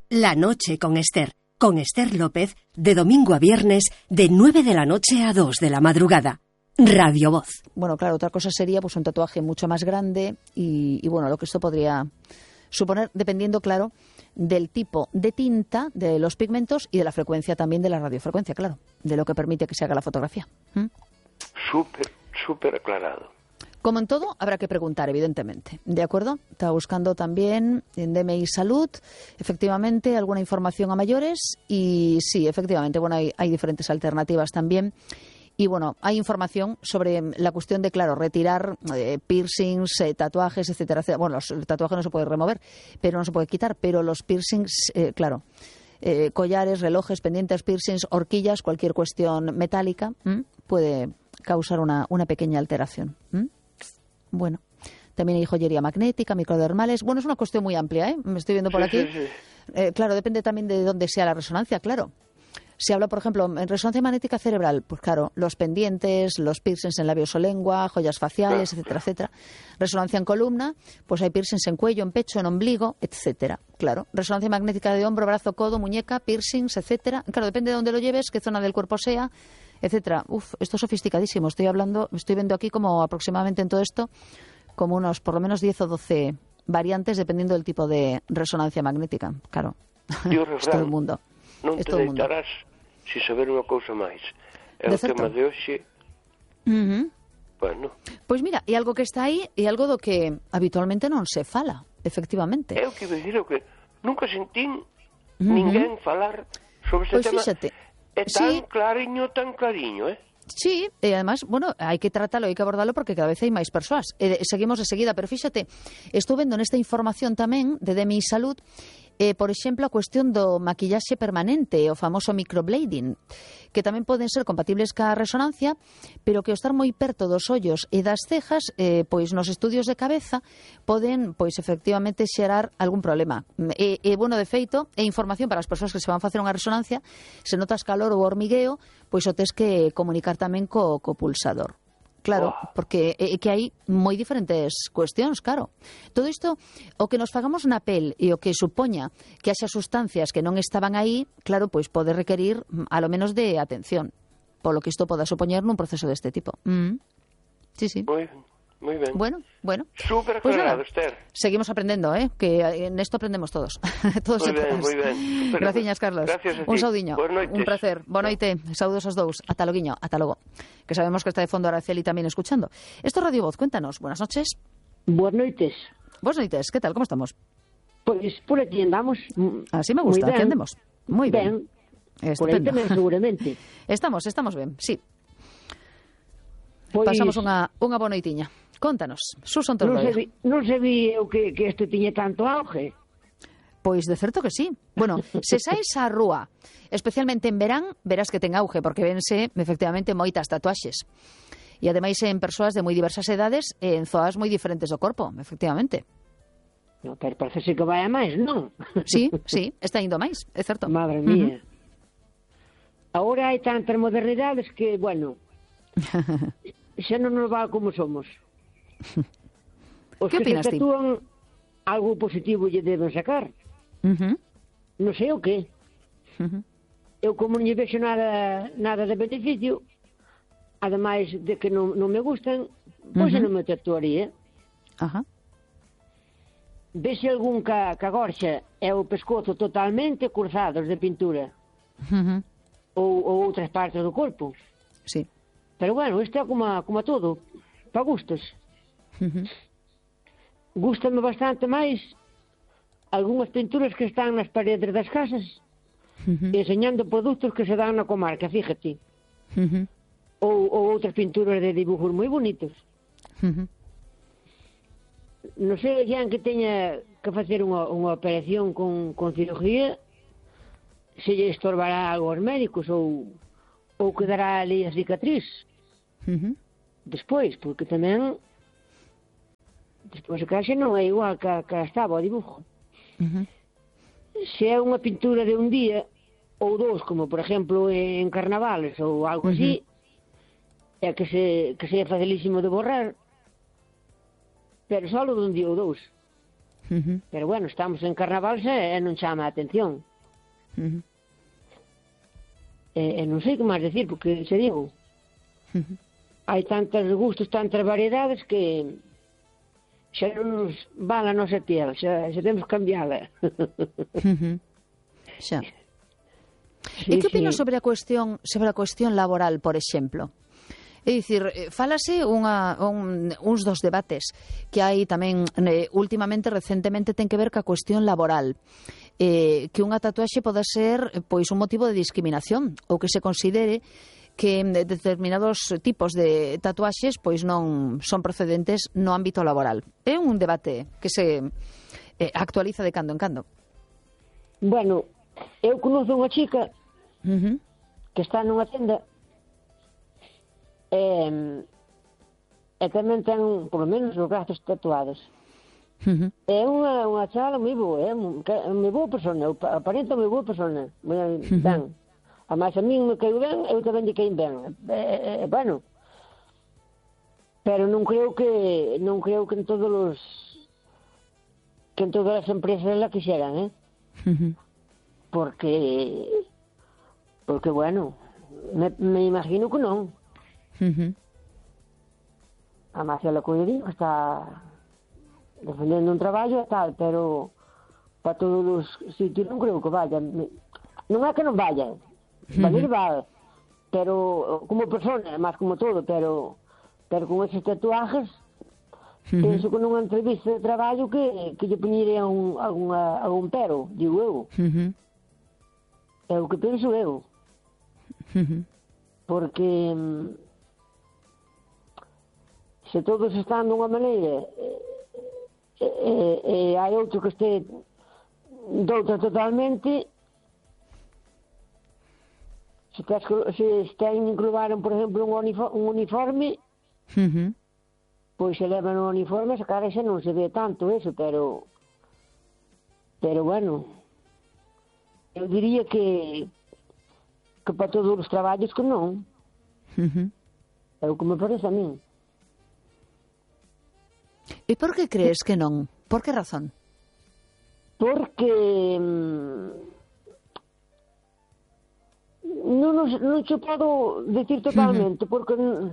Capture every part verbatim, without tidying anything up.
La noche con Esther, con Esther López, de domingo a viernes, de nueve de la noche a dos de la madrugada. Radio Voz. Bueno, claro, otra cosa sería pues un tatuaje mucho más grande y, y bueno, lo que esto podría suponer, dependiendo, claro, del tipo de tinta, de los pigmentos y de la frecuencia también de la radiofrecuencia, claro, de lo que permite que se haga la fotografía. ¿Mm? Súper, súper aclarado. Como en todo, habrá que preguntar, evidentemente. ¿De acuerdo? Estaba buscando también en D M I Salud, efectivamente, alguna información a mayores. Y sí, efectivamente, bueno, hay, hay diferentes alternativas también. Y bueno, hay información sobre la cuestión de, claro, retirar eh, piercings, eh, tatuajes, etcétera, etcétera. Bueno, los, el tatuaje no se puede remover, pero no se puede quitar. Pero los piercings, eh, claro, eh, collares, relojes, pendientes, piercings, horquillas, cualquier cuestión metálica, ¿m? puede causar una, una pequeña alteración. ¿M? Bueno, también hay joyería magnética, microdermales. Bueno, es una cuestión muy amplia, ¿eh? Me estoy viendo por Sí, aquí. sí, sí. Eh, claro, depende también de dónde sea la resonancia, claro. Si habla, por ejemplo, en resonancia magnética cerebral, pues claro, los pendientes, los piercings en labios o lengua, joyas faciales, Claro, etcétera, etcétera. Resonancia en columna, pues hay piercings en cuello, en pecho, en ombligo, etcétera. Claro. Resonancia magnética de hombro, brazo, codo, muñeca, piercings, etcétera. Claro, depende de dónde lo lleves, qué zona del cuerpo sea, etcétera. Uf, esto es sofisticadísimo. Estoy hablando, estoy viendo aquí como aproximadamente en todo esto, como unos por lo menos diez o doce variantes dependiendo del tipo de resonancia magnética. Claro. Es todo el mundo. Non Es te todo el mundo. deitarás si saber unha cousa máis. É De o certo. tema de hoxe. Uh-huh. Bueno, Pois mira, e algo que está aí e algo do que habitualmente non se fala, efectivamente. é o que dicir o que nunca sentín Ujú. ninguén falar sobre este Pois tema. fíxate, É tan sí. clariño, tan clariño, eh? Sí, e además, bueno, hai que tratalo, hai que abordarlo porque cada vez hai máis persoas. E seguimos de seguida, pero fíxate, estou vendo nesta información tamén de D M I Salud, eh, por exemplo, a cuestión do maquillaxe permanente, o famoso microblading, que tamén poden ser compatibles ca resonancia, pero que ao estar moi perto dos ollos e das cejas, eh, pois nos estudios de cabeza poden, pois efectivamente, xerar algún problema. E, e bueno, de feito, é información para as persoas que se van facer unha resonancia, se notas calor ou hormigueo, pois o tes que comunicar tamén co, co pulsador. Claro, Oh. porque é que hai moi diferentes cuestións, claro. Todo isto, o que nos fagamos na pel e o que supoña que haxa sustancias que non estaban aí, claro, pois pode requerir a lo menos de atención, polo que isto poda supoñer nun proceso deste tipo. Mm. Sí, sí. Moi, moi ben. Bueno, bueno. Super Pues aclarado, nada, Esther. seguimos aprendendo, ¿eh? Que en esto aprendemos todos. todos Moi e ben, todas. moi ben. Super- Graciñas, Carlos. Gracias a Un ti. saudiño. Boas noites. Un placer. Boa noite. Saúdos aos dous. Ata loguiño. Ata logo. Que sabemos que está de fondo Araceli también escuchando. Esto es Radio Voz. Cuéntanos. Buenas noches. Buenas noites. Buenas noites. ¿Qué tal? ¿Cómo estamos? Pois por aquí andamos. mm, Así me moi gusta. ben. Aquí andemos. Muy bien. Ben. Por aí Estupendo. tamén, seguramente. Estamos, estamos ben. Sí. Pois, Pasamos unha, unha boa noitiña. Contanos. Suson non Tordoia. sabía, non sabía eu que, que isto tiña tanto auge. Pois de certo que sí. Bueno, se saes á rúa, especialmente en verán, verás que ten auge, porque vense efectivamente moitas tatuaxes. E ademais en persoas de moi diversas edades e en zoas moi diferentes do corpo, efectivamente. No, pero parece ser que vai a máis, non? Sí, sí, está indo máis, é certo. Madre mía. Agora hai tantas modernidades que, bueno, xa non nos va como somos. Os Que que opinas se ti? tatúan algo positivo lle deben sacar. Ujú, Non sei o que. ujú. Eu como non lle vexo nada, nada de beneficio, ademais de que non, non me gustan, pois Ujú. non me tatuaría. Ajá. Vese algún ca, ca gorxa e o pescozo totalmente cruzados de pintura, Ujú. ou, ou outras partes do corpo. Sí. Pero bueno, isto é como a, como a todo, para gustos. Ujú. Gústame bastante máis algunhas pinturas que están nas paredes das casas, Ujú. enseñando produtos que se dan na comarca, fíjate. Ujú. Ou, ou outras pinturas de dibujos moi bonitos. Ujú. Non sei, xa que teña que facer unha, unha operación con, con cirugía, se lle estorbará algo aos médicos ou, ou quedará ali a cicatriz Ujú. despois, porque tamén despois a caixa non é igual que, que estaba o dibujo. Ujú. Se é unha pintura de un día ou dous, como por exemplo en carnavales ou algo así, é que se, que se é facilísimo de borrar, pero só de un día ou dous. Uh-huh. Pero bueno, estamos en carnaval e non chama a atención. Uh-huh. E, e non sei que máis decir, porque se digo, Uh-huh. hai tantos gustos, tantas variedades que xa non nos van a nosa piel, xa, xa temos que cambiala. Uh-huh. Xa. Sí, E que opinas sí. sobre a cuestión sobre a cuestión laboral, por exemplo? É dicir, fálase unha, un, uns dos debates que hai tamén eh, últimamente, recentemente, ten que ver ca cuestión laboral. Eh, que unha tatuaxe poda ser pois un motivo de discriminación ou que se considere que determinados tipos de tatuaxes pois non son procedentes no ámbito laboral. É un debate que se eh, actualiza de cando en cando. Bueno, eu conozo unha chica Uh-huh. que está nunha tenda e, e tamén ten, por lo menos, os brazos tatuados. Uh-huh. É unha, unha chala moi boa, é moi boa persona, aparenta moi boa persona, moi ben. Ademais, a min me caiu ben, eu tamén lle caí ben. E, e, bueno, pero non creo que non creo que en todos os que en todas as empresas la quixeran, eh? Uh-huh. Porque porque bueno, me, me imagino que non. Uh-huh. Además, ela cuidaría que está defendendo un traballo e tal, pero para todos os sitios non creo que vaya. Non é que non vaya, valer va, pero como persona, máis como todo, pero pero con esos tatuajes, uh-huh. penso que nunha entrevista de traballo que, que lle poñería un, alguna, algún pero, digo eu. Uh-huh. É o que penso eu. Uh-huh. Porque se todos están dunha maneira e, e, e hai outro que este doutra totalmente, se, tes, se ten inclubaron, por exemplo, un uniforme, un uniforme Uh-huh. pois se levan o uniforme, esa cara xa non se ve tanto eso, pero pero bueno, eu diría que que para todos os traballos que non. Uh-huh. É o que me parece a min. E por que crees que non? Por que razón? Porque mm, non, nos, non se podo decir totalmente, uh-huh. porque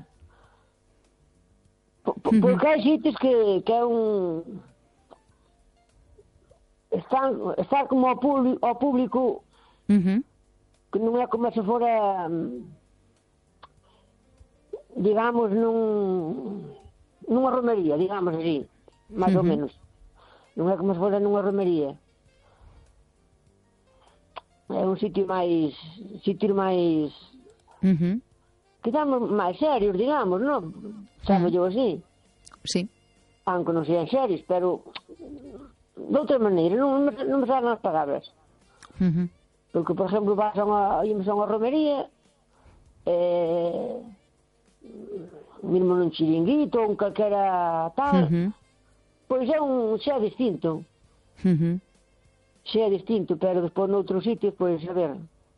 por, uh-huh. porque hai sitios que, que é un están, está como ao público, ao público Uh-huh. que non é como se fora digamos nun nunha romería, digamos así, máis uh-huh. ou menos. Non é como se fora nunha romería. É un sitio máis sitio máis Uh-huh. que estamos máis serios, digamos, non? Sabe uh-huh. yo así. Sí. Aunque non sean serios, pero de outra maneira, non, non me salen as palabras. Uh-huh. Porque, por exemplo, vas a unha, íamos a unha romería, eh, mesmo nun chiringuito, ou un calquera tal, Uh-huh. pois é un xa distinto. Uh-huh. Xa distinto, pero despois noutros sitios, pois, a ver,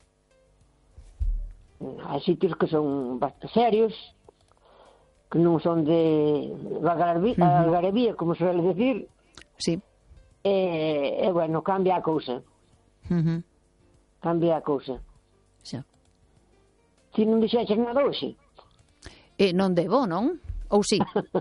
hai sitios que son bastante serios, que non son de algarabía, Uh-huh. algarabía como se suele decir, Sí. e, e bueno, cambia a cousa. Uh-huh. Cambia a cousa. Xa. Ti non dixeches nada hoxe? E non debo, non? Ou sí?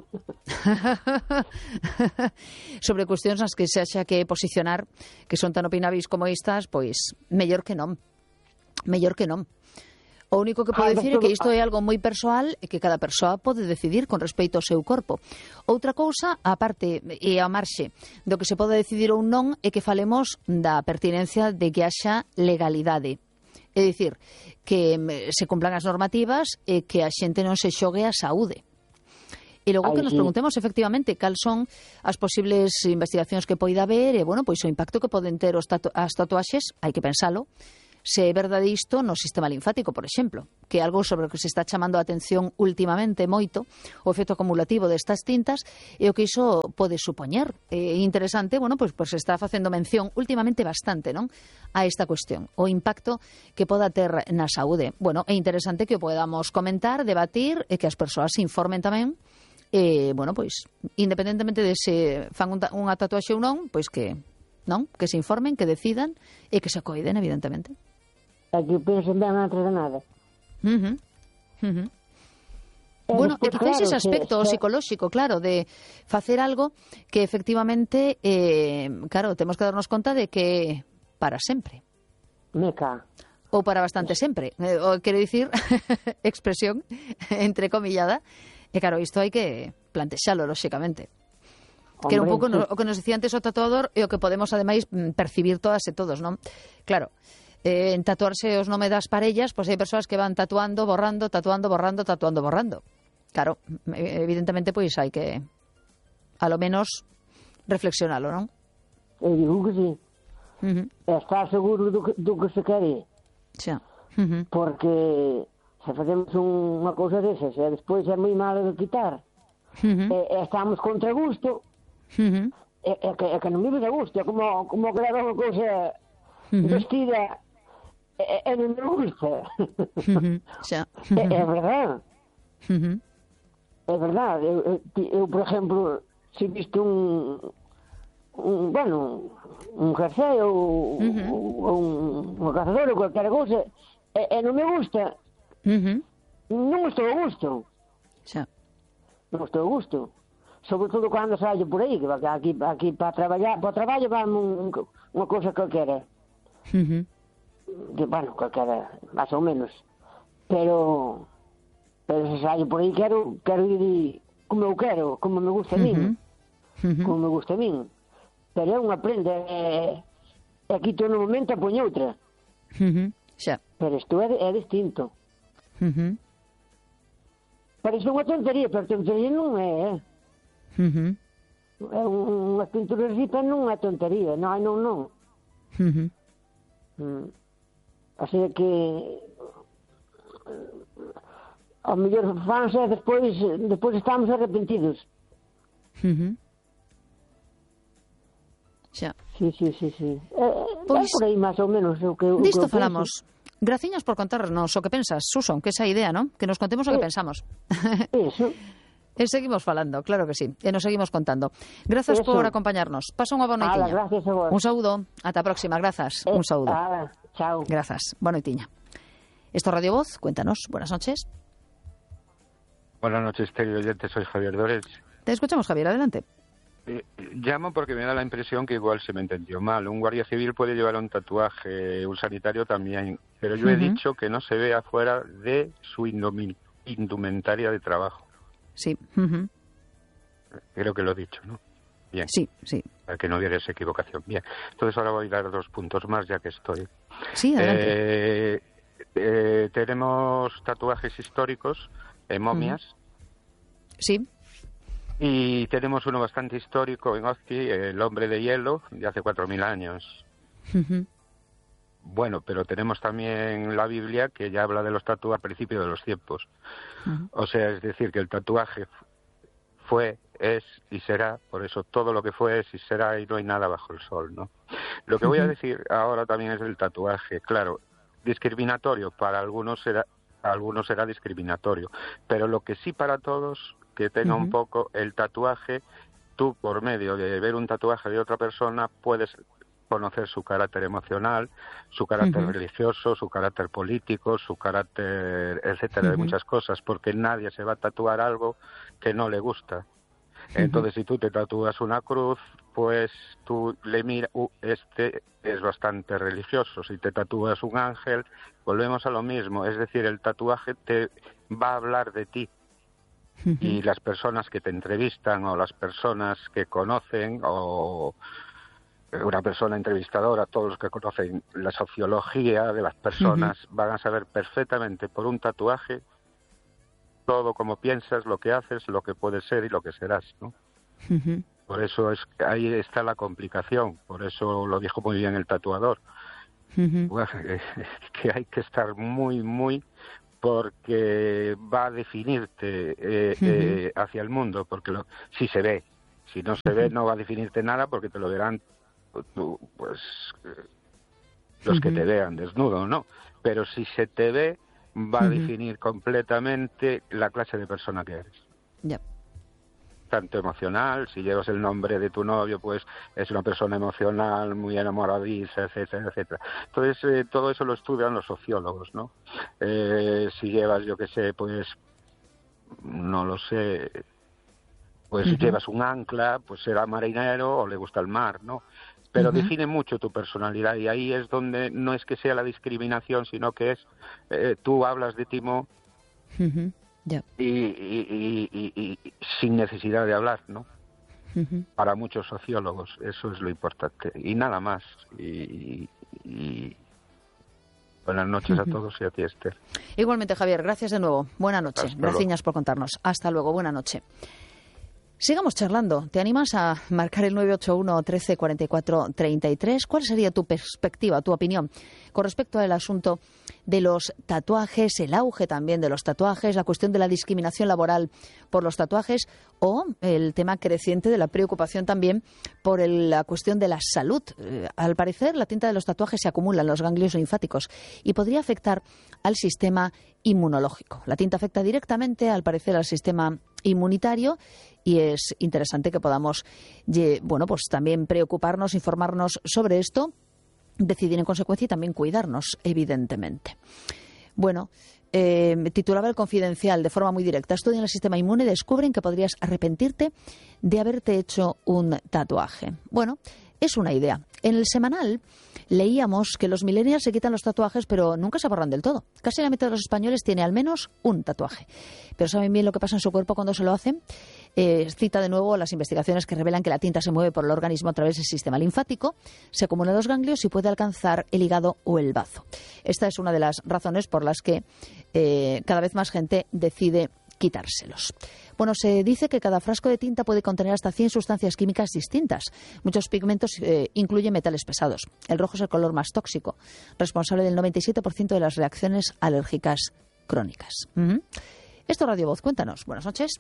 Sobre cuestións nas que se haxa que posicionar, que son tan opinabis como estas, pois mellor que non. Mellor que non. O único que podo Ah, dicir é que isto é algo moi persoal e que cada persoa pode decidir con respecto ao seu corpo. Outra cousa, a parte e a marxe do que se pode decidir ou non, é que falemos da pertinencia de que haxa legalidade. É dicir, que se cumplan as normativas e que a xente non se xogue a saúde. E logo Ai, que nos sí. preguntemos efectivamente cal son as posibles investigacións que poida haber e, bueno, pois o impacto que poden ter os tatu as tatuaxes, hai que pensalo, se é verdade isto no sistema linfático, por exemplo, que é algo sobre o que se está chamando a atención últimamente moito, o efecto acumulativo destas tintas e o que iso pode supoñer. É interesante, bueno, pois, pois se está facendo mención últimamente bastante, non, a esta cuestión, o impacto que poda ter na saúde. Bueno, é interesante que o podamos comentar, debatir e que as persoas se informen tamén E, bueno, pois, independentemente de se fan un ta- unha tatuaxe ou non, pois que, non? Que se informen, que decidan e que se acoiden, evidentemente. É que pensen ben antes de nada. Uh -huh. Uh -huh. E Bueno, e despois, quizás claro, ese aspecto se, se... psicolóxico, claro, de facer algo que efectivamente, eh, claro, temos que darnos conta de que para sempre. Meca. Ou para bastante sempre. Eh, o, quero dicir, expresión entrecomillada. E claro, isto hai que plantexalo, lóxicamente. Hombre, Que era un pouco sí. no, o que nos dicía antes o tatuador e o que podemos, ademais, percibir todas e todos, non? Claro, eh, en tatuarse os nome das parellas, pois hai persoas que van tatuando, borrando, tatuando, borrando, tatuando, borrando. Claro, evidentemente, pois hai que, a lo menos, reflexionalo, non? Eu digo que sí. Uh -huh. Está seguro do que, do que se quere. Xa. Uh -huh. Porque se facemos un, unha cousa desas e despois é moi malo de quitar, Uh -huh. e, e estamos contra gusto, Uh -huh. e, e, que, e que non vive de gusto, é como, como que leva unha cousa Uh -huh. vestida e, e non me gusta. Uh -huh. Xa. Uh é, é -huh. verdade, Uh -huh. é verdade. Eu, eu, eu, por exemplo, se visto un, un bueno, un jersey ou, Uh -huh. ou un, un cazador ou cualquier cousa, e, e non me gusta, Uh -huh. non estou a gusto. Xa. Non estou a gusto. Sobre todo cando saio por aí, que aquí, aquí para traballar, para o traballo vamos un, unha cousa calquera. Uh -huh. Que, bueno, calquera, máis ou menos. Pero, pero se saio por aí quero, quero ir como eu quero, como me gusta a min. Uh -huh. Como me gusta a min. Pero é unha prenda, e, e aquí todo no momento a poño outra. Uh -huh. Xa. Pero isto é, é distinto. Uh -huh. Parece unha tontería, pero tontería non é, eh? Uh -huh. É un, unhas pinturas así, pero non é tontería, non, non, non. Uh -huh. Mm. Así que ao mellor fanse e despois, despois estamos arrepentidos. Uh -huh. Xa. Sí, sí, sí, sí. É, Pois, é por aí máis ou menos o que, o que disto eu penso. falamos. Graciñas por contarnos o que pensas, Suson, que esa idea, ¿no? Que nos contemos o que Eh, pensamos. Eso. E seguimos falando, claro que sí, e nos seguimos contando. Grazas Eso. por acompañarnos. Pasa unha boa Ala, noitiña. gracias a vos. Un saúdo, ata a próxima, grazas. Eh, Un saúdo. ala, chao. Grazas. Boa noitiña. Esto es Radio Voz, cuéntanos. Buenas noches. Buenas noches, querido oyente, soy Javier Dores. Te escuchamos, Javier, adelante. Eh, llamo porque me da la impresión que igual se me entendió mal. Un guardia civil puede llevar un tatuaje, un sanitario también, pero yo he Uh-huh. dicho que no se vea fuera de su indumi- indumentaria de trabajo. Sí. Uh-huh. Creo que lo he dicho, ¿no? Bien, Sí, sí. para que no hubiera esa equivocación. Bien, entonces ahora voy a dar dos puntos más ya que estoy. Sí, adelante. Eh, eh, tenemos tatuajes históricos, eh, momias, Sí. y tenemos uno bastante histórico en Ozki, el hombre de hielo, de hace cuatro mil años. Uh-huh. Bueno, pero tenemos también la Biblia que ya habla de los tatuajes al principio de los tiempos. Uh-huh. O sea, es decir, que el tatuaje fue, es y será, por eso todo lo que fue es y será y no hay nada bajo el sol, ¿no? Lo que voy a decir ahora también es del tatuaje, claro, discriminatorio, para algunos será, para algunos será discriminatorio, pero lo que sí para todos, que tenga Uh-huh. un poco el tatuaje, tú por medio de ver un tatuaje de otra persona puedes conocer su carácter emocional, su carácter Uh-huh. religioso, su carácter político, su carácter, etcétera, de Uh-huh. muchas cosas, porque nadie se va a tatuar algo que no le gusta. Entonces, si tú te tatúas una cruz, pues tú le miras, uh, este es bastante religioso. Si te tatúas un ángel, volvemos a lo mismo. Es decir, el tatuaje te va a hablar de ti. Uh-huh. Y las personas que te entrevistan o las personas que conocen o una persona entrevistadora, todos los que conocen la sociología de las personas uh-huh. van a saber perfectamente por un tatuaje todo como piensas, lo que haces, lo que puedes ser y lo que serás, ¿no? Uh-huh. Por eso es ahí está la complicación, por eso lo dijo muy bien el tatuador. Uh-huh. Bueno, que hay que estar muy, muy, porque va a definirte eh, uh-huh. eh, hacia el mundo, porque lo, si se ve, si no se uh-huh. ve no va a definirte nada porque te lo verán pues eh, los uh-huh. que te vean desnudo, ¿no? Pero si se te ve va a definir uh-huh. completamente la clase de persona que eres. Ya. tanto emocional. Si llevas el nombre de tu novio, pues es una persona emocional, muy enamoradiza, etcétera, etcétera. Entonces, eh, todo eso lo estudian los sociólogos, ¿no? Eh, si llevas, yo qué sé, pues, no lo sé, pues uh-huh. llevas un ancla, pues será marinero o le gusta el mar, ¿no? Pero uh-huh. define mucho tu personalidad, y ahí es donde no es que sea la discriminación, sino que es, eh, tú hablas de Timo uh-huh. yeah. y, y, y, y, y sin necesidad de hablar, ¿no? Uh-huh. Para muchos sociólogos eso es lo importante, y nada más. Y, y buenas noches uh-huh. a todos y a ti, Esther. Igualmente, Javier, gracias de nuevo. Buena noche. Hasta Gracias luego. por contarnos. Hasta luego, buena noche. Sigamos charlando. ¿Te animas a marcar el nueve ocho uno, trece, cuarenta y cuatro, treinta y tres? ¿Cuál sería tu perspectiva, tu opinión con respecto al asunto de los tatuajes, el auge también de los tatuajes, la cuestión de la discriminación laboral por los tatuajes o el tema creciente de la preocupación también por el, la cuestión de la salud? Eh, al parecer, la tinta de los tatuajes se acumula en los ganglios linfáticos y podría afectar al sistema inmunológico. La tinta afecta directamente, al parecer, al sistema inmunitario, y es interesante que podamos, bueno, pues también preocuparnos, informarnos sobre esto, decidir en consecuencia y también cuidarnos, evidentemente. Bueno, eh, titulaba El Confidencial de forma muy directa: estudian el sistema inmune y descubren que podrías arrepentirte de haberte hecho un tatuaje. Bueno, es una idea. En el semanal leíamos que los millennials se quitan los tatuajes, pero nunca se borran del todo. Casi la mitad de los españoles tiene al menos un tatuaje. Pero ¿saben bien lo que pasa en su cuerpo cuando se lo hacen? Eh, cita de nuevo las investigaciones que revelan que la tinta se mueve por el organismo a través del sistema linfático, se acumula en los ganglios y puede alcanzar el hígado o el bazo. Esta es una de las razones por las que eh, cada vez más gente decide quitárselos. Bueno, se dice que cada frasco de tinta puede contener hasta cien sustancias químicas distintas. Muchos pigmentos eh, incluyen metales pesados. El rojo es el color más tóxico, responsable del noventa y siete por ciento de las reacciones alérgicas crónicas. Uh-huh. Esto Radio Voz, cuéntanos. Buenas noches.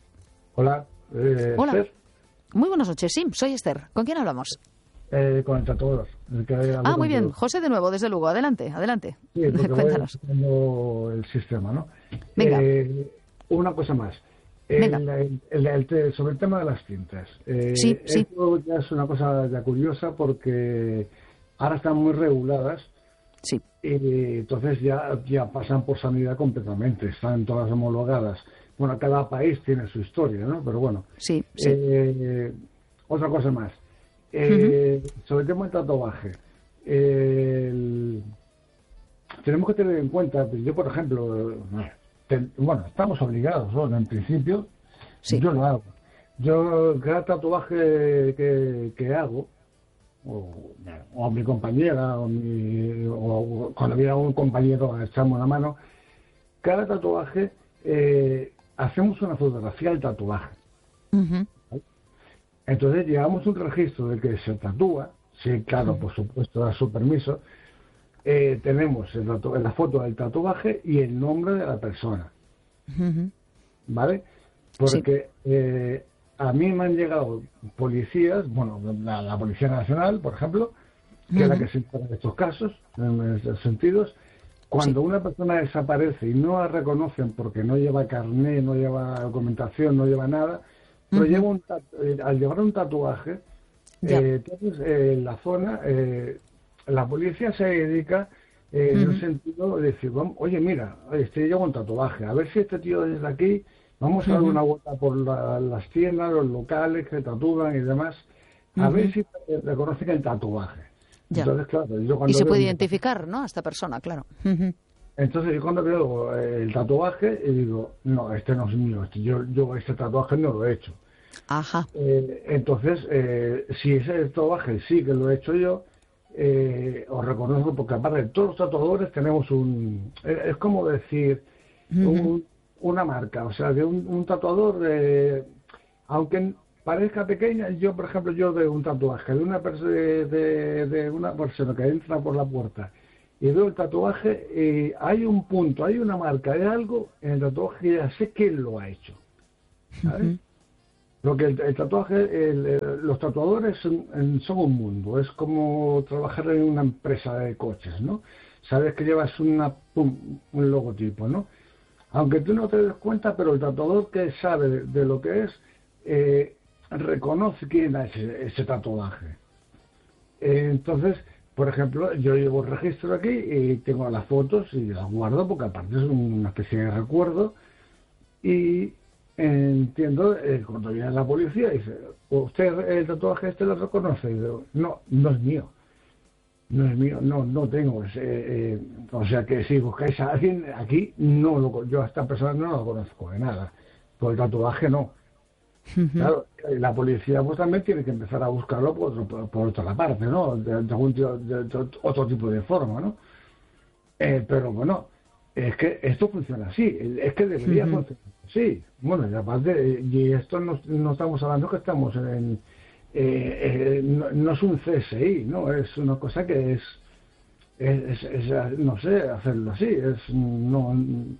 Hola. Eh, Hola. Esther. Muy buenas noches, sí, soy Esther. ¿Con quién hablamos? Eh, con el tatuador. El que ah, muy bien. José de nuevo, desde luego. Adelante, adelante. Sí, cuéntanos. Voy el sistema, ¿no? Venga. Eh, una cosa más. El, el, el, el, sobre el tema de las tintas. Eh, sí, sí. Esto ya es una cosa ya curiosa porque ahora están muy reguladas. Sí. Y entonces ya, ya pasan por sanidad completamente. Están todas homologadas. Bueno, cada país tiene su historia, ¿no? Pero bueno. Sí, sí. Eh, otra cosa más. Eh, uh-huh. Sobre el tema del tatuaje. Eh, el, tenemos que tener en cuenta, yo por ejemplo, te, bueno, estamos obligados, ¿no? En principio, sí. Yo lo hago. Yo cada tatuaje que, que hago, o, o a mi compañera, o, mi, o, o cuando viene un compañero a echarme una mano, cada tatuaje eh, hacemos una fotografía del tatuaje. Uh-huh. Entonces llevamos un registro del que se tatúa, sí, claro, por supuesto, da su permiso. Eh, tenemos el tatu- la foto del tatuaje y el nombre de la persona. Uh-huh. ¿Vale? Porque sí. eh, a mí me han llegado policías, bueno, la, la Policía Nacional, por ejemplo, que uh-huh. es la que se encarga de estos casos, en estos sentidos. Cuando sí. una persona desaparece y no la reconocen porque no lleva carné, no lleva documentación, no lleva nada, pero uh-huh. lleva un tatu- al llevar un tatuaje, eh, entonces eh, en la zona, eh, la policía se dedica eh, uh-huh. en un sentido de decir, vamos, oye, mira, este lleva un tatuaje, a ver si este tío desde aquí, vamos a dar uh-huh. una vuelta por la, las tiendas, los locales que tatúan y demás, a uh-huh. ver si reconocen el tatuaje. Ya. Entonces, claro, yo cuando y se puede veo, identificar, ¿no?, a esta persona, claro. Uh-huh. Entonces yo cuando veo el tatuaje y digo, no, este no es mío, este, yo, yo este tatuaje no lo he hecho. Ajá. Eh, entonces, eh, si ese tatuaje sí que lo he hecho yo, eh, os reconozco, porque aparte todos los tatuadores tenemos un... Es como decir, uh-huh. un, una marca, o sea, de un, un tatuador, eh, aunque parezca pequeña, yo, por ejemplo, yo de un tatuaje de una, pers- de, de, de una persona que entra por la puerta y veo el tatuaje, eh, hay un punto, hay una marca, hay algo en el tatuaje que ya sé quién lo ha hecho, ¿sabes? Uh-huh. Porque el, el tatuaje, el, el, los tatuadores son, son un mundo, es como trabajar en una empresa de coches, ¿no? Sabes que llevas una, un, un logotipo, ¿no? Aunque tú no te des cuenta, pero el tatuador que sabe de, de lo que es, eh, reconoce quién ha ese, ese tatuaje. Eh, entonces, por ejemplo, yo llevo el registro aquí y tengo las fotos y las guardo porque aparte es una especie de recuerdo. Y entiendo, eh, cuando viene la policía, dice, ¿usted el tatuaje este lo reconoce? Y digo, no, no es mío. No es mío, no no tengo ese, eh, o sea que si buscáis a alguien aquí, no lo, yo a esta persona no lo conozco de nada, por el tatuaje no. Uh-huh. Claro, la policía pues también tiene que empezar a buscarlo por, otro, por, por otra parte, ¿no? De, de, algún, de, de otro tipo de forma, ¿no? Eh, pero bueno, es que esto funciona así, es que debería uh-huh. funcionar así. Bueno, y aparte, y esto no, no estamos hablando que estamos en... Eh, eh, no, no es un C S I, no, es una cosa que es, es, es, es no sé, hacerlo así, es no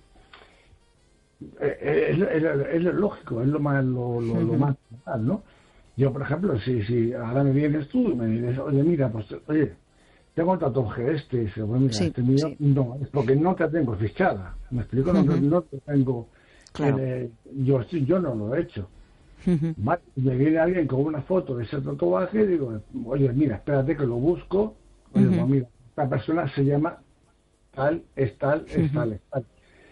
es, es, es, es lo lógico, es lo más lo, lo, uh-huh. lo más normal, ¿no? Yo, por ejemplo, si si ahora me vienes tú y me dices, oye, mira, pues, oye, tengo el tatuaje este, y dice, bueno, mira, sí, este mío, sí. no, es porque no te tengo fichada, ¿me explico? Uh-huh. No, no te tengo, claro. eh, yo, yo no lo he hecho. Uh-huh. Vale, me viene alguien con una foto de ese tatuaje y digo, oye, mira, espérate que lo busco. Oye, uh-huh. pues mira, esta persona se llama tal, es tal, es uh-huh. tal, es tal.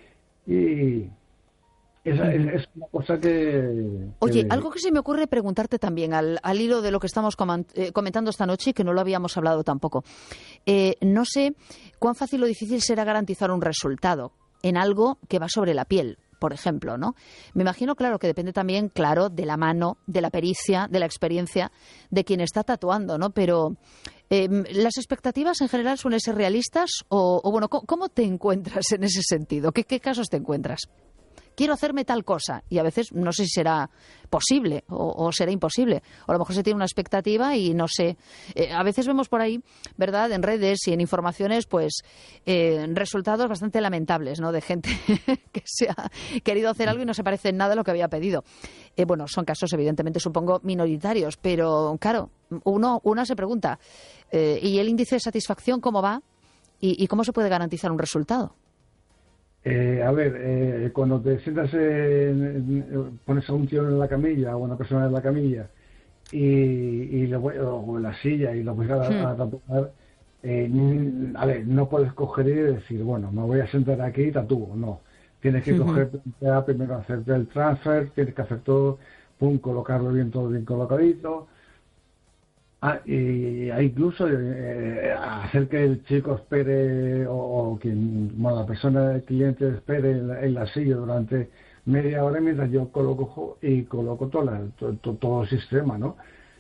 Y esa uh-huh. es, es una cosa que... Oye, que... algo que se me ocurre preguntarte también, al, al hilo de lo que estamos comentando esta noche, que no lo habíamos hablado tampoco. Eh, no sé cuán fácil o difícil será garantizar un resultado en algo que va sobre la piel, por ejemplo, ¿no? Me imagino, claro, que depende también, claro, de la mano, de la pericia, de la experiencia de quien está tatuando, ¿no? Pero eh, ¿las expectativas en general suelen ser realistas? O, o bueno, ¿cómo te encuentras en ese sentido? ¿Qué, qué casos te encuentras? Quiero hacerme tal cosa, y a veces no sé si será posible o, o será imposible, o a lo mejor se tiene una expectativa y no sé. Eh, a veces vemos por ahí, ¿verdad?, en redes y en informaciones, pues eh, resultados bastante lamentables, ¿no?, de gente que se ha querido hacer algo y no se parece en nada a lo que había pedido. Eh, bueno, son casos evidentemente, supongo, minoritarios, pero claro, uno, uno se pregunta, eh, ¿y el índice de satisfacción cómo va? ¿Y, y cómo se puede garantizar un resultado? Eh, a ver, eh, cuando te sientas, en, en, pones a un tío en la camilla o a una persona en la camilla y, y lo, o en la silla y lo puedes a, sí. a tatuar, eh, a ver, no puedes coger y decir, bueno, me voy a sentar aquí y tatúo, no. Tienes que uh-huh. coger primero, hacerte el transfer, tienes que hacer todo, pum, colocarlo bien, todo bien colocadito. Ah, y hay incluso eh, hacer que el chico espere o, o quien, bueno, la persona, el cliente espere en la, en la silla durante media hora mientras yo coloco y coloco todo, la, todo, todo, todo el sistema, ¿no?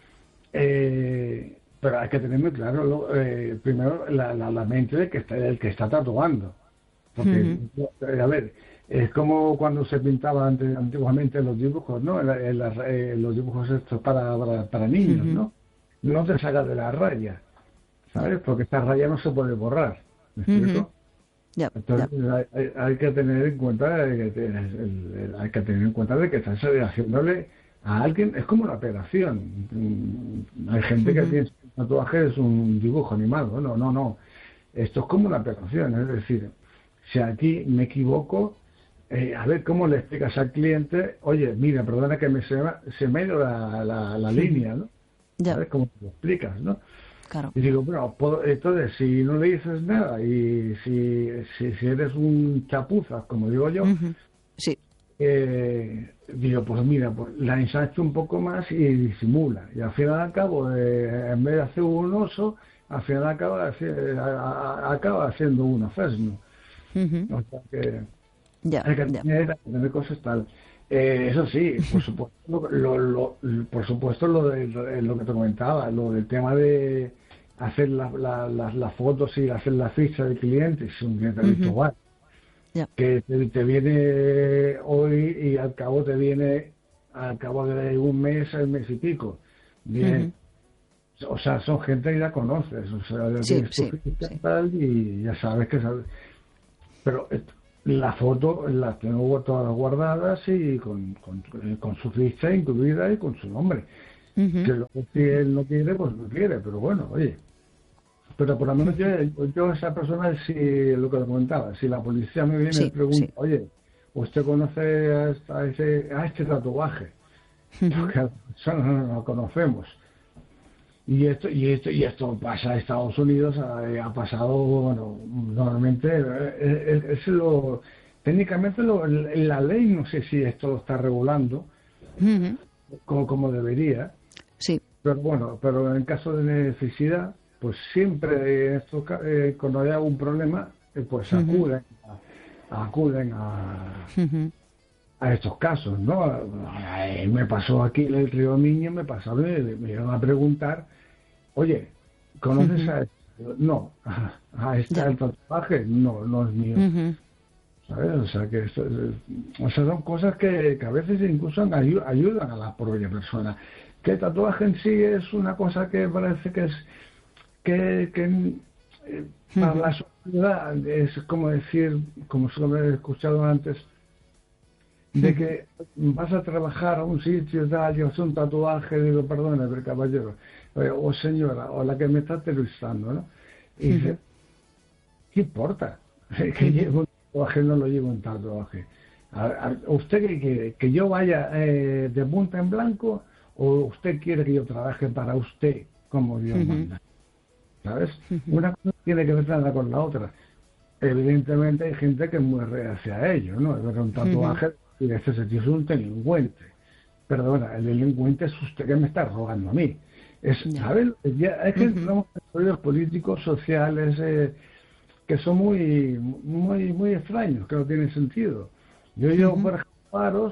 Eh, pero hay que tener muy claro lo, eh, primero la, la, la mente del que está, el que está tatuando, porque uh-huh. a ver, es como cuando se pintaba antes, antiguamente los dibujos, ¿no? En, en, la, en los dibujos estos para, para, para niños, uh-huh. ¿no? No te sacas de la raya, ¿sabes? Porque esta raya no se puede borrar, ¿me explico? Uh-huh. Yep, Entonces yep. Hay, hay que tener en cuenta de que, el, el, hay que tener en cuenta de que estás haciéndole a alguien, es como una operación. Hay gente uh-huh. que piensa que el tatuaje es un dibujo animado, no, no, no. Esto es como una operación, es decir, si aquí me equivoco, eh, a ver cómo le explicas al cliente, oye, mira, perdona que me se, se me ha ido la, la, la línea, ¿no? Ya. ¿Sabes cómo te lo explicas, no? Claro. Y digo, bueno, puedo, entonces, si no le dices nada y si, si, si eres un chapuzas, como digo yo, uh-huh. sí. eh, digo, pues mira, pues la ensancho un poco más y disimula. Y al final al cabo, eh, en vez de hacer un oso, al final acaba, acaba, acaba haciendo un afesno. Uh-huh. O sea que ya, hay que ya. tener, tener cosas tal. Eh, eso sí, por supuesto, lo, lo, lo, por supuesto lo, de, lo, lo que te comentaba, lo del tema de hacer la, la, las, las fotos y hacer la ficha del cliente, es un cliente habitual. Uh-huh. Yeah. Que te, te viene hoy y al cabo te viene al cabo de un mes, el mes y pico. Bien. Uh-huh. O sea, son gente que ya conoces, o sea, sí, tienes sí, tu ficha sí. tal y ya sabes que sabes. Pero la foto la tengo todas guardadas y con, con, con su ficha incluida y con su nombre. Uh-huh. Que lo que si él no quiere, pues no quiere, pero bueno, oye. Pero por lo menos yo, yo esa persona, si lo que le comentaba, si la policía me viene sí, y pregunta, sí. oye, ¿usted conoce a, esta, a, ese, a este tatuaje? porque a la persona no la conocemos. Y esto, y esto, y esto pasa en Estados Unidos, ha, ha pasado, bueno, normalmente, es, es lo, técnicamente lo, la ley, no sé si esto lo está regulando, uh-huh. como, como debería. Sí. Pero bueno, pero en caso de necesidad, pues siempre esto, eh, cuando hay algún problema, eh, pues uh-huh. acuden, a, acuden a, uh-huh. a estos casos, ¿no? Eh, me pasó aquí en el Río Miño, me pasaron, me, me iban a preguntar, oye, ¿conoces uh-huh. a esto? No, a, a este el tatuaje, no, no es mío. Uh-huh. ¿Sabes? O sea, que esto, o sea, son cosas que, que a veces incluso ayudan a la propia persona. Que el tatuaje en sí es una cosa que parece que es que, que eh, para uh-huh. la sociedad es como decir, como se lo he escuchado antes, de que vas a trabajar a un sitio y tal, yo hago un tatuaje, digo, perdone, pero caballero, o señora, o la que me está entrevistando, ¿no? Y dice, ¿qué importa? Que llevo un tatuaje, no lo llevo un tatuaje. A, a, ¿Usted que quiere? ¿Que yo vaya eh, de punta en blanco o usted quiere que yo trabaje para usted como Dios uh-huh. manda? ¿Sabes? Uh-huh. Una cosa tiene que ver nada con la otra. Evidentemente hay gente que es muy reacia a ello, ¿no? Ver un tatuaje uh-huh. y este sentido es un delincuente. Perdona, el delincuente es usted que me está rogando a mí. Es, yeah. ¿sabes? Ya, es que uh-huh. entramos en estudios políticos, sociales, eh, que son muy, muy, muy extraños, que no tienen sentido. Yo llevo, uh-huh. por ejemplo, paros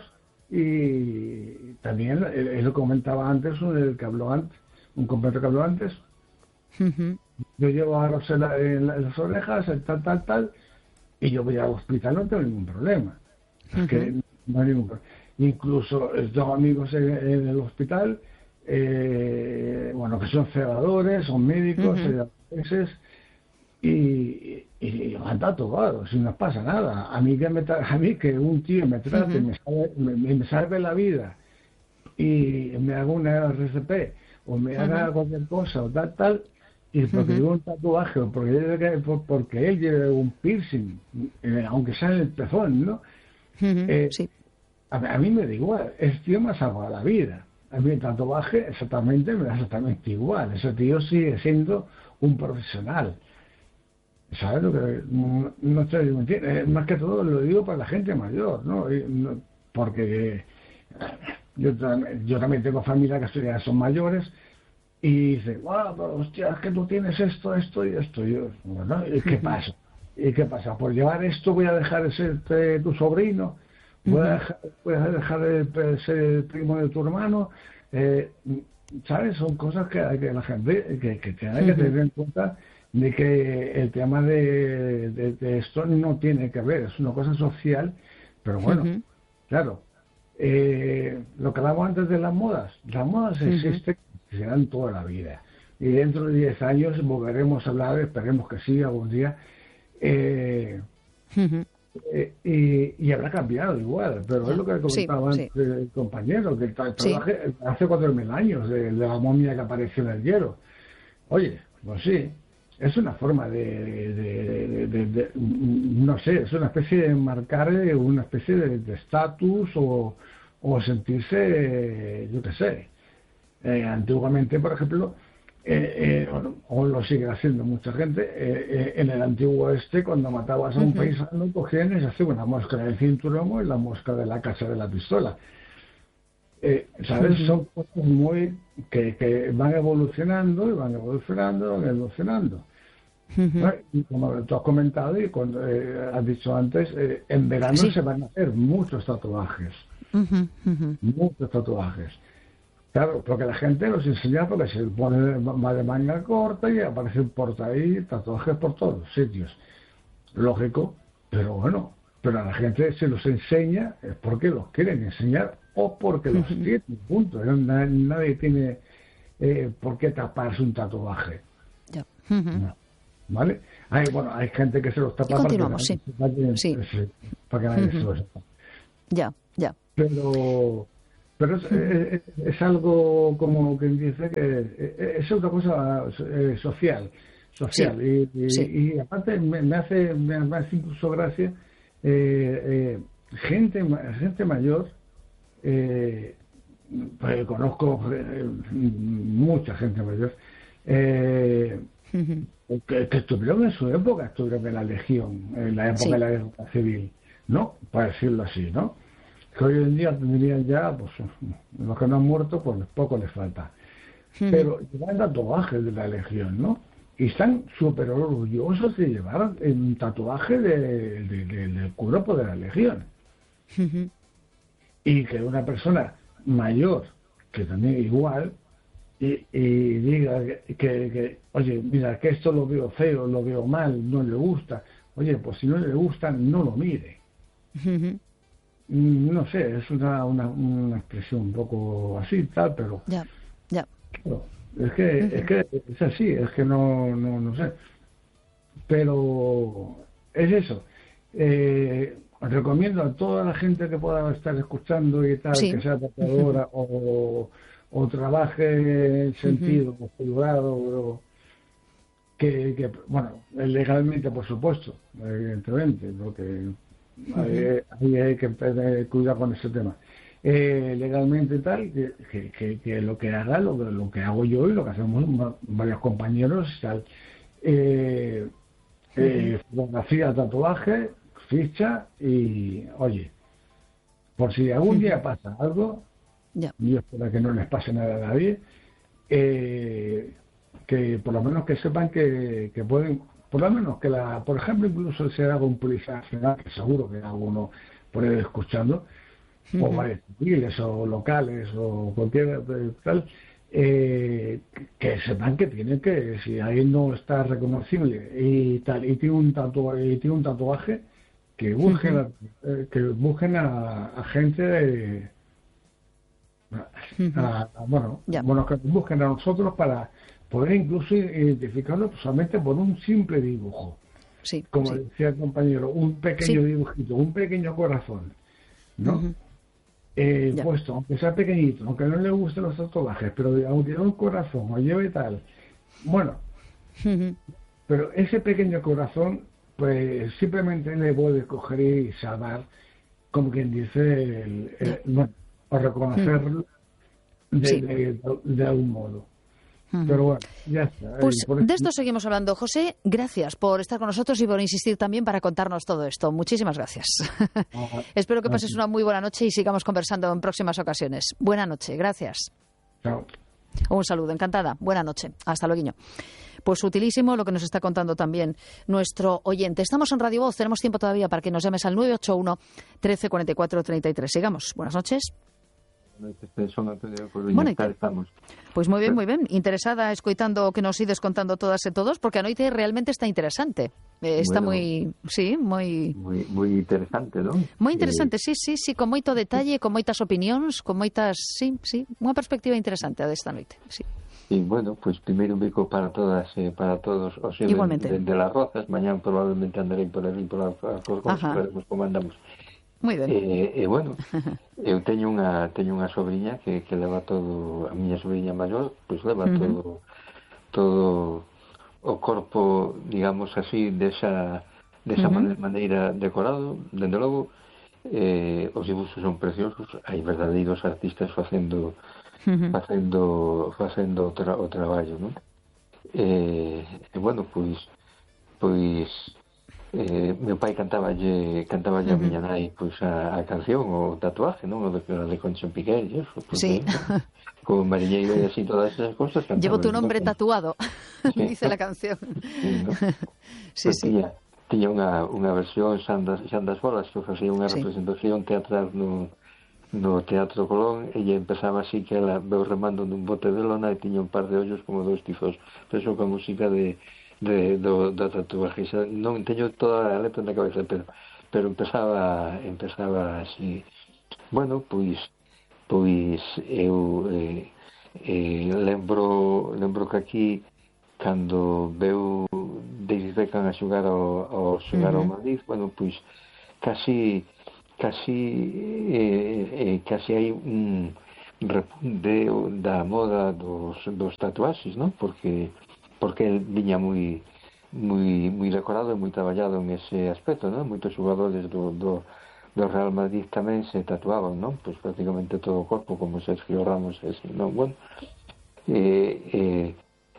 y también, él lo comentaba antes, un, el que habló antes, un compañero que habló antes, uh-huh. yo llevo aros en, la, en, la, en las orejas, tal, tal, tal, y yo voy al hospital, no tengo ningún problema. Es uh-huh. que no hay ningún problema. Incluso tengo amigos en, en el hospital, eh, bueno, que son celadores, son médicos, uh-huh. y, y, y van tatuados, y no pasa nada. A mí que, me tra- a mí que un tío me trate, uh-huh. me, salve, me, me salve la vida, y me haga una R C P, o me uh-huh. haga cualquier cosa, o tal, tal, y porque uh-huh. llevo un tatuaje, o porque, porque él lleve un piercing, eh, aunque sea en el pezón, ¿no? Uh-huh. Eh, sí. A, a mí me da igual, ese tío me ha salvado la vida. A mí el tatuaje exactamente me da exactamente igual. Ese tío sigue siendo un profesional. ¿Sabes lo que? No, no estoy mintiendo. Eh, más que todo lo digo para la gente mayor, ¿no? Y, no porque eh, yo, yo también tengo familia que ya son mayores y dicen, wow, pero hostia, es que tú tienes esto, esto y esto. Y yo, bueno, ¿y qué pasa? ¿Y qué pasa? ¿Por llevar esto voy a dejar de ser eh, tu sobrino? ¿Voy a dejar, voy a dejar de ser el primo de tu hermano? Eh, ¿Sabes? Son cosas que, que la gente que, que tiene que tener en cuenta, de que el tema de, de, de esto no tiene que ver, es una cosa social, pero bueno, uh-huh. claro, eh, lo que hablamos antes de las modas, las modas uh-huh. existen, serán toda la vida, y dentro de diez años volveremos a hablar, esperemos que sí, algún día, eh, uh-huh. eh, y, y habrá cambiado igual, pero yeah. es lo que comentaba sí, antes sí. el compañero, que el trabaje sí. hace cuatro mil años, de, de la momia que apareció en el hielo. Oye, pues sí, es una forma de, de, de, de, de, no sé, es una especie de marcar una especie de estatus o, o sentirse, yo qué sé. Eh, antiguamente, por ejemplo, eh, eh, o, o lo sigue haciendo mucha gente, eh, eh, en el antiguo este, cuando matabas a un uh-huh. paisano, cogían y se hacía una mosca del cinturón y la mosca de la casa de la pistola. Eh, ¿Sabes? Uh-huh. Son cosas muy que, que van evolucionando y van evolucionando, van evolucionando. Uh-huh. ¿No? Y como tú has comentado y cuando eh, has dicho antes, eh, en verano sí. se van a hacer muchos tatuajes. Uh-huh. Uh-huh. Muchos tatuajes. Claro, porque la gente los enseña porque se pone va de manga corta y aparecen por ahí tatuajes por todos los sitios. Lógico, pero bueno, pero a la gente se los enseña es porque los quieren enseñar o porque los uh-huh. tienen, punto. Nadie, nadie tiene eh, por qué taparse un tatuaje. Yeah. Uh-huh. No. ¿Vale? Hay, bueno, hay gente que se los tapa para que, sí. para que, sí. para que nadie uh-huh. se los sepa. Ya, ya. Pero... Pero es, es, es algo, como quien dice, que es una cosa eh, social, social. Sí, y, y, sí. y aparte me, me hace me hace incluso gracia eh, eh, gente gente mayor, eh, pues, conozco eh, mucha gente mayor eh, uh-huh. que, que estuvieron en su época, estuvieron en la Legión, en la época sí. de la guerra civil, ¿no? Para decirlo así, ¿no? Que hoy en día tendrían ya, pues, los que no han muerto, pues poco les falta. Uh-huh. Pero llevan tatuajes de la Legión, ¿no? Y están súper orgullosos de llevar un tatuaje de, de, de, del cuerpo de la Legión. Uh-huh. Y que una persona mayor, que también igual, y, y diga que, que, que, oye, mira, que esto lo veo feo, lo veo mal, no le gusta. Oye, pues si no le gusta, no lo mire. Uh-huh. No sé, es una, una, una expresión un poco así, tal, pero... Ya, ya. Claro, es que, uh-huh. es que es así, es que no, no, no sé. Pero es eso. Eh, recomiendo a toda la gente que pueda estar escuchando y tal, sí. que sea tatuadora uh-huh. o, o trabaje en sentido uh-huh. privado, que, que, bueno, legalmente, por supuesto, evidentemente, porque uh-huh. hay, hay, hay que cuidar con ese tema. Eh, legalmente tal, que, que, que, que lo que haga, lo, lo que hago yo y lo que hacemos varios compañeros, tal, eh, uh-huh. eh, fotografía, tatuaje, ficha y, oye, por si algún día pasa algo, yeah. yo espero que no les pase nada a nadie, eh, que por lo menos que sepan que, que pueden, por lo menos que la, por ejemplo, incluso si haga un policía nacional, que seguro que alguno por ahí escuchando, uh-huh. o varios civiles o locales o cualquier tal, eh, que sepan que tienen que, si alguien no está reconocible y tal, y tiene un tatuaje, y tiene un tatuaje que busquen, uh-huh. a, eh, que busquen a, a gente de, uh-huh. a, a, bueno, yeah. bueno, que busquen a nosotros para poder incluso identificarlo solamente por un simple dibujo. Sí, como sí. decía el compañero, un pequeño sí. dibujito, un pequeño corazón, ¿no? Uh-huh. Eh, yeah. Puesto, aunque sea pequeñito, aunque no le gusten los tatuajes, pero aunque lleve un corazón o lleve tal, bueno, uh-huh. pero ese pequeño corazón, pues simplemente le puede coger y salvar, como quien dice, el, el, bueno, o reconocerlo uh-huh. de, sí. de, de, de algún modo. Uh-huh. Pero bueno, ya está. Pues eh, de esto seguimos hablando. José, gracias por estar con nosotros y por insistir también para contarnos todo esto. Muchísimas gracias. Uh-huh. Espero que pases una muy buena noche y sigamos conversando en próximas ocasiones. Buena noche, gracias. Chao. Un saludo, encantada. Buena noche. Hasta luego. Pues utilísimo lo que nos está contando también nuestro oyente. Estamos en Radio Voz, tenemos tiempo todavía para que nos llames al nueve ocho uno, trece, cuarenta y cuatro, treinta y tres. Sigamos. Buenas noches. Bueno, estamos. Pues moi ben, moi ben. Interesada escoitando que nos ides contando todas e todos, porque a noite realmente está interesante. Eh, está bueno, moi, sí, moi moi moi interesante, non? Moi interesante, eh... sí, sí, sí, con moito detalle, con moitas opinións, con moitas, sí, sí, unha perspectiva interesante a desta noite, sí. E, bueno, pues primeiro un bico para todas e eh, para todos os de, de, de las Rozas. Mañán probablemente andarei por ali por as Rozas, veremos como andamos. Moi ben. E, eh, bueno, eu teño unha teño unha sobrinha que, que leva todo, a miña sobrinha maior, pois pues leva uh-huh. todo todo o corpo, digamos así, desa desa uh-huh. maneira decorado, dende logo, eh, os dibuxos son preciosos, hai verdadeiros artistas facendo uh-huh. facendo facendo o, tra, o traballo, non? E, e bueno, pois pois Eh, meu pai cantaballe cantaballe uh-huh. a miña nai pois a, a canción, o tatuaje, non? O de, de Concha Piqué e eso, sí. Como mariñeiro e así todas esas cosas. Llevo tu nombre tatuado, sí. Dice la canción. Sí, ¿no? Sí, pues sí. Tiña, tiña unha, unha versión Xan das, Xan das Bolas, que facía unha sí. representación teatral no, no Teatro Colón, e ella empezaba así que ela veu remando nun bote de lona e tiña un par de ollos como dos tizos. Eso con música de de do, do tatuaje. Non teño toda a letra na cabeza, pero pero empezaba empezaba así. Bueno, pois pois eu eh, eh, lembro lembro que aquí cando veu David Beckham a xogar ao, ao xogar uh-huh. ao Madrid, bueno, pois casi casi eh, eh, casi hai un repunte da moda dos, dos tatuaxes, non? Porque porque el viña moi moi moi decorado e moi traballado en ese aspecto, non? Moitos xogadores do, do, do Real Madrid tamén se tatuaban, non? Pois prácticamente todo o corpo, como Sergio Ramos, ese, non? Bueno, eh, eh,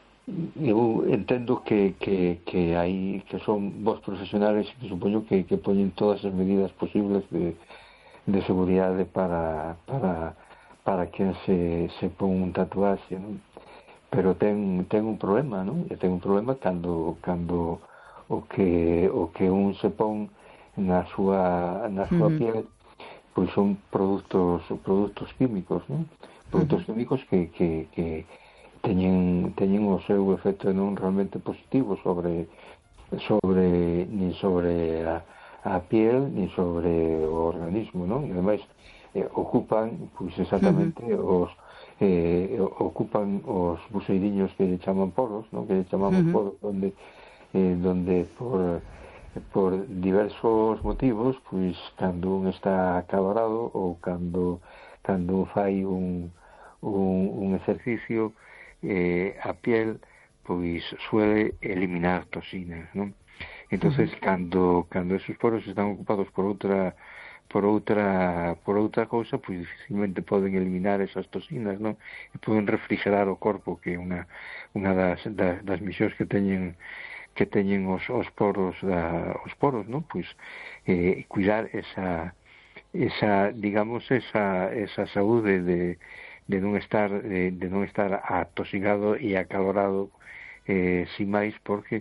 eu entendo que, que, que hai que son vos profesionales e que supoño que, que poñen todas as medidas posibles de, de seguridade para para para quen se, se pon un tatuaxe, non? Pero ten, ten un problema, non? E ten un problema cando, cando o que o que un se pon na súa na súa uh-huh. piel, pois son produtos produtos químicos, non? Produtos uh-huh. químicos que, que, que teñen teñen o seu efecto non realmente positivo sobre sobre nin sobre a, a piel nin sobre o organismo, non? E ademais eh, ocupan pois exactamente uh-huh. os eh, ocupan os buseiriños que lle chaman poros, non? Que lle chamamos uh-huh. poros, donde eh, donde por por diversos motivos, pois cando un está acalorado ou cando cando fai un un, un exercicio, eh, a piel pois suele eliminar toxinas, non? Entonces uh-huh. cando cando esos poros están ocupados por outra por outra por outra cousa, pois dificilmente poden eliminar esas toxinas, non? E poden refrigerar o corpo, que é unha unha das das, das misións que teñen que teñen os, os poros da, os poros, non? Pois eh, cuidar esa esa, digamos, esa esa saúde de de non estar de, de non estar atosigado e acalorado eh, sin máis, porque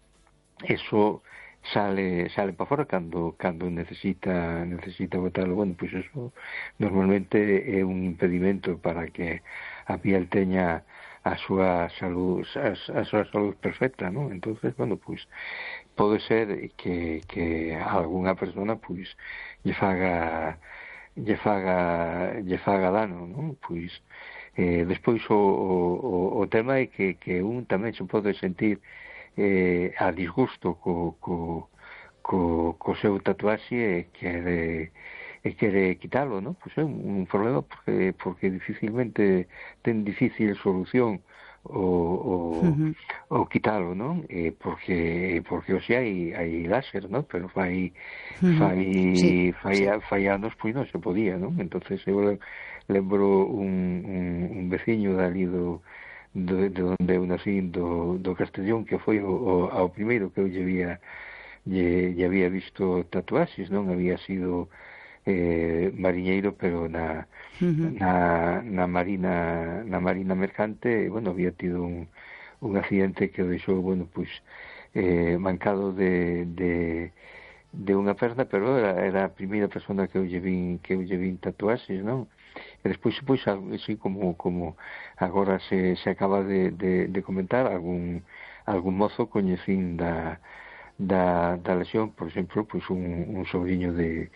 eso sale sale para fora cando cando necesita necesita botarlo. Bueno, pois eso normalmente é un impedimento para que a piel teña a súa salud a, a súa salud perfecta, non? Entonces, bueno, pois pode ser que que algunha persona pois lle faga lle faga lle faga dano, non? Pois eh, despois o, o, o tema é que, que un tamén se pode sentir eh, a disgusto co, co, co, co seu tatuaxe e quere e quere quitalo, non? Pois é un, un problema porque, porque dificilmente ten difícil solución o, o, uh-huh. o quitalo, non? Eh, porque porque o sea, hai, hai láser, non? Pero fai uh-huh. fai, sí, fai, sí. fai anos pois non se podía, non? Entonces eu lembro un, un, un veciño dali do de, de onde eu nací, do, do Castellón, que foi o, o, ao primeiro que eu lle había lle, lle había visto tatuaxes, non? Había sido eh, mariñeiro, pero na, uh-huh. na na marina na marina mercante, e, bueno, había tido un, un accidente que o deixou, bueno, pois eh, mancado de, de de unha perna, pero era, era a primeira persona que eu lle vin que eu lle vin tatuaxes, non? E despois, pois, así como como agora se, se acaba de, de, de comentar, algún algún mozo coñecín da da, da lesión, por exemplo, pois un, un sobrinho de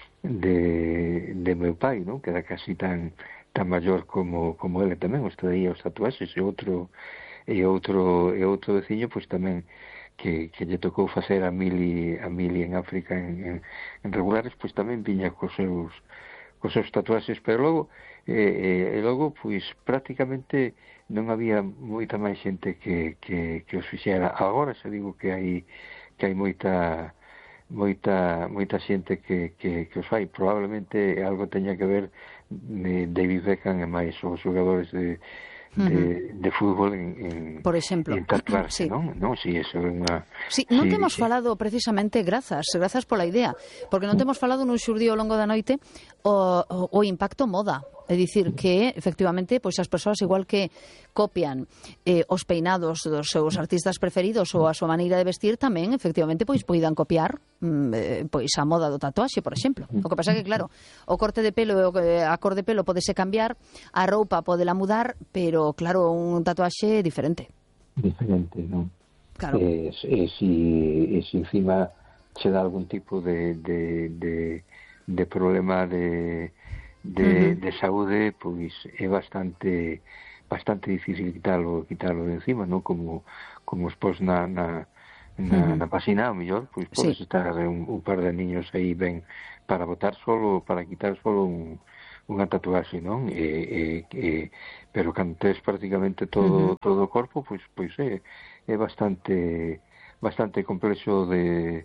de, de meu pai, non? Que era casi tan tan maior como como ele tamén, os traía os tatuaxes, e outro e outro e outro veciño pois tamén que, que lle tocou facer a mili a mili en África en, en, en regulares, pois tamén viña cos seus cos seus tatuaxes, pero logo e, e logo pois prácticamente non había moita máis xente que, que, que os fixera. Agora xa digo que hai que hai moita moita moita xente que, que, que os fai. Probablemente algo teña que ver de David Beckham e máis os xogadores de, de, uh-huh. de fútbol en, en, por exemplo, en tatuarse, sí. non? Non, si, eso é unha... Sí, non sí, temos sí. falado precisamente, grazas, grazas pola idea, porque non temos falado nun xurdío ao longo da noite o, o, o impacto moda. É dicir que, efectivamente, pois as persoas igual que copian eh, os peinados dos seus artistas preferidos ou a súa maneira de vestir, tamén, efectivamente, pois poidan copiar mm, eh, pois a moda do tatuaxe, por exemplo. O que pasa é que, claro, o corte de pelo e a cor de pelo podese cambiar, a roupa podela mudar, pero, claro, un tatuaxe é diferente. Diferente, non? Claro. E, e, si, e si encima se dá algún tipo de, de, de, de problema de... de, uh-huh. de saúde, pois é bastante bastante difícil quitalo quitalo de encima, non? Como como expós na na, na, uh-huh. na página, ao mellor, pois podes sí. estar un, un par de niños aí ben para botar solo, para quitar solo un, unha tatuaxe, non? E, e, e, pero cando tes prácticamente todo uh-huh. todo o corpo, pois pois é, é bastante bastante complexo de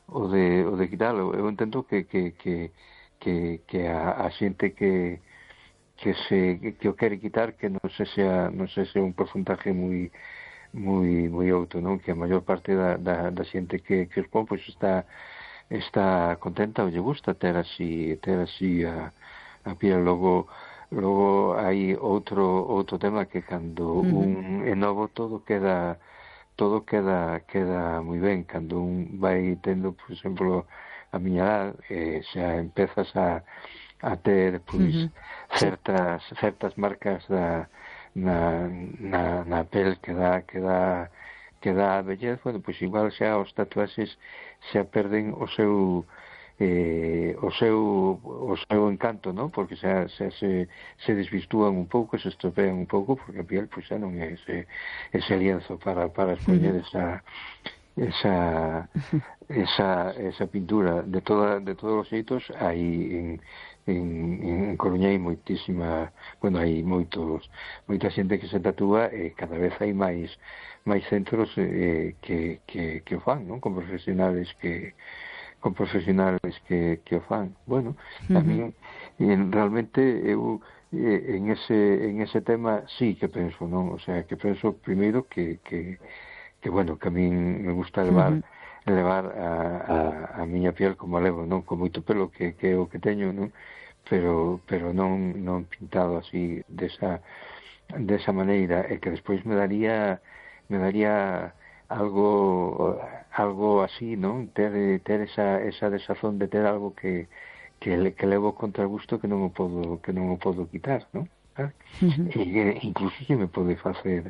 o de, o de quitalo. Eu entendo que, que, que, que, que a, a xente que que se que, que o quere quitar que non se sea non se sea un porcentaje moi moi moi alto, non? Que a maior parte da, da, da xente que, que os pon pois está está contenta ou lle gusta ter así ter así a, a piel. Logo logo hai outro outro tema que cando uh-huh. un é novo todo queda todo queda queda moi ben. Cando un vai tendo, por exemplo, a miña edad, eh, xa empezas a a ter pois uh-huh. certas certas marcas da na, na, na pel que dá que dá que dá a vellez, bueno, pois igual xa os tatuaxes xa perden o seu eh, o seu o seu encanto, non? Porque xa, xa se, se desvistúan un pouco, se estropean un pouco, porque a piel pois xa non é ese, ese lienzo para, para expoñer uh-huh. esa esa esa esa pintura. De toda de todos os xeitos hai en en, en Coruña hai moitísima, bueno, hai moitos moita xente que se tatúa e cada vez hai máis máis centros eh, que, que, que o fan, non? Con profesionales que con profesionales que, que o fan. Bueno, a mí uh-huh. realmente eu eh, en ese en ese tema sí que penso, non? O sea, que penso primeiro que que que bueno, que a min me gusta levar uh-huh. levar a, a, a miña piel como a levo, non? Con moito pelo que, que é o que teño, non? Pero pero non non pintado así desa desa maneira, e que despois me daría me daría algo algo así, non? Ter ter esa esa desazón de ter algo que que que levo contra gusto que non o podo que non o podo quitar, non? ¿Sabes? Uh-huh. E incluso que me pode facer